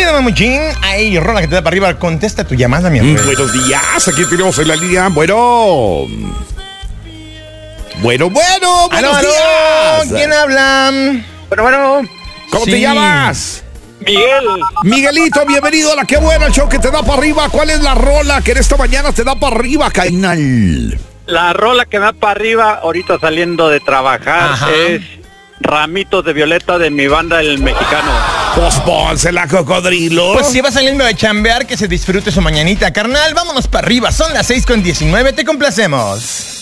Bienvenido, Mamuchín. Ahí, rola que te da para arriba. Contesta tu llamada, mi amor. Buenos días, aquí tenemos en la línea. Bueno. Buenos días. ¿Quién habla? Bueno. ¿Cómo te llamas? Miguel. Miguelito, bienvenido a la Qué Buena, el show que te da para arriba. ¿Cuál es la rola que en esta mañana te da para arriba, carnal? La rola que me da para arriba ahorita saliendo de trabajar es Ramitos de Violeta de mi banda El Mexicano. Pues pónsela, cocodrilo. Pues si va saliendo de chambear, que se disfrute su mañanita, carnal. Vámonos para arriba, son las 6:19, te complacemos.